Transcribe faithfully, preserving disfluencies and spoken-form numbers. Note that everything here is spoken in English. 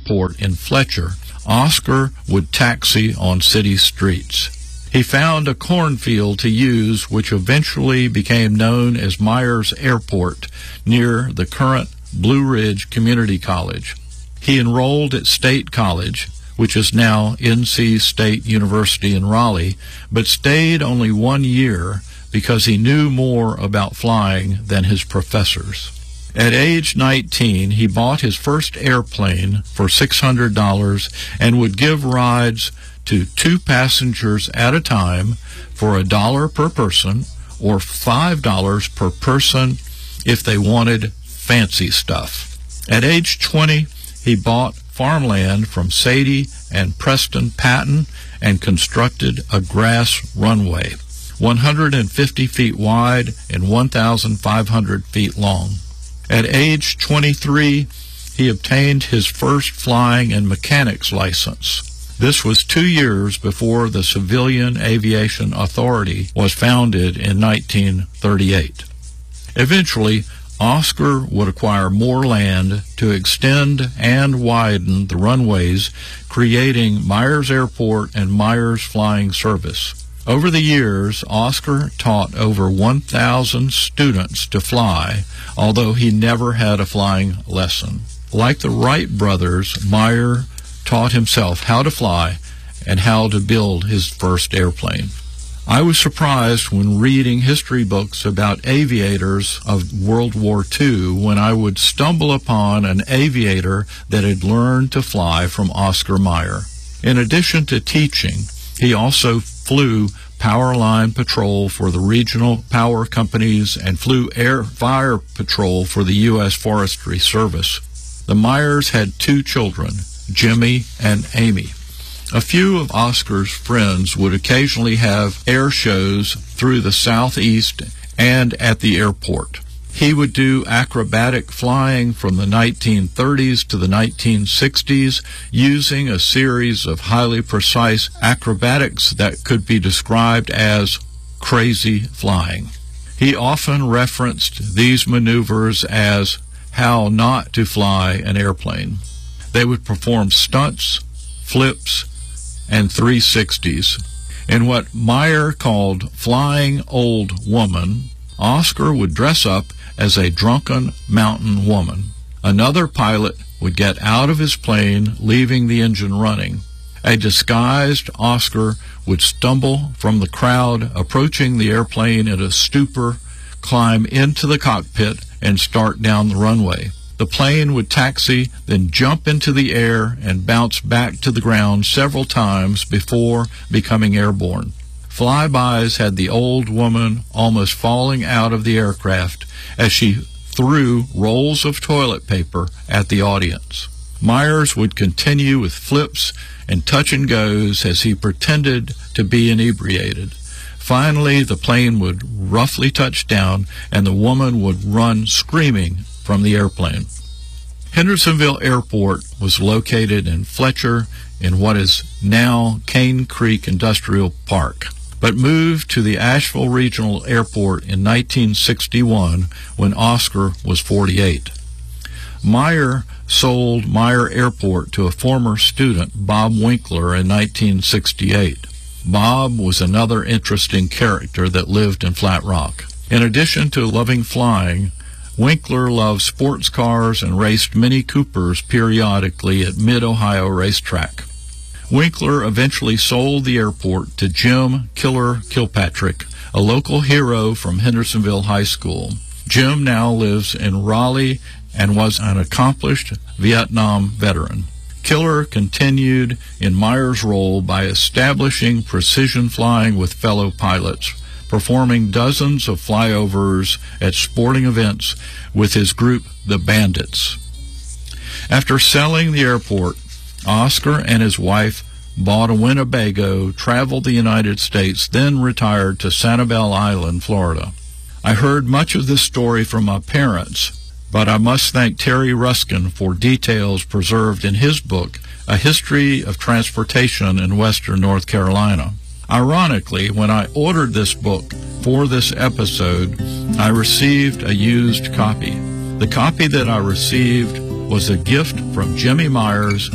airport in Fletcher, Oscar would taxi on city streets. He found a cornfield to use, which eventually became known as Myers Airport, near the current Blue Ridge Community College. He enrolled at State College, which is now N C State University in Raleigh, but stayed only one year because he knew more about flying than his professors. At age nineteen, he bought his first airplane for six hundred dollars and would give rides to two passengers at a time for a dollar per person or five dollars per person if they wanted fancy stuff. At age twenty, he bought farmland from Sadie and Preston Patton and constructed a grass runway, one hundred fifty feet wide and one thousand five hundred feet long. At age twenty-three, he obtained his first flying and mechanics license. This was two years before the Civilian Aviation Authority was founded in nineteen thirty-eight. Eventually, Oscar would acquire more land to extend and widen the runways, creating Myers Airport and Myers Flying Service. Over the years, Oscar taught over one thousand students to fly, although he never had a flying lesson. Like the Wright brothers, Myers taught himself how to fly and how to build his first airplane. I was surprised when reading history books about aviators of World War Two when I would stumble upon an aviator that had learned to fly from Oscar Mayer. In addition to teaching, he also flew power line patrol for the regional power companies and flew air fire patrol for the U S Forestry Service. The Myers had two children, Jimmy and Amy. A few of Oscar's friends would occasionally have air shows through the southeast and at the airport. He would do acrobatic flying from the nineteen thirties to the nineteen sixties using a series of highly precise acrobatics that could be described as crazy flying. He often referenced these maneuvers as how not to fly an airplane. They would perform stunts, flips, and three sixties. In what Meyer called Flying Old Woman, Oscar would dress up as a drunken mountain woman. Another pilot would get out of his plane, leaving the engine running. A disguised Oscar would stumble from the crowd, approaching the airplane in a stupor, climb into the cockpit, and start down the runway. The plane would taxi, then jump into the air and bounce back to the ground several times before becoming airborne. Flybys had the old woman almost falling out of the aircraft as she threw rolls of toilet paper at the audience. Myers would continue with flips and touch and goes as he pretended to be inebriated. Finally, the plane would roughly touch down and the woman would run screaming from the airplane. Hendersonville Airport was located in Fletcher in what is now Cane Creek Industrial Park, but moved to the Asheville Regional Airport in nineteen sixty-one when Oscar was forty-eight. Meyer sold Meyer Airport to a former student, Bob Winkler, in nineteen sixty-eight. Bob was another interesting character that lived in Flat Rock. In addition to loving flying, Winkler loved sports cars and raced Mini Coopers periodically at Mid-Ohio Racetrack. Winkler eventually sold the airport to Jim Killer Kilpatrick, a local hero from Hendersonville High School. Jim now lives in Raleigh and was an accomplished Vietnam veteran. Killer continued in Meyer's role by establishing precision flying with fellow pilots, performing dozens of flyovers at sporting events with his group, the Bandits. After selling the airport, Oscar and his wife bought a Winnebago, traveled the United States, then retired to Sanibel Island, Florida. I heard much of this story from my parents, but I must thank Terry Ruskin for details preserved in his book, A History of Transportation in Western North Carolina. Ironically, when I ordered this book for this episode, I received a used copy. The copy that I received was a gift from Jimmy Myers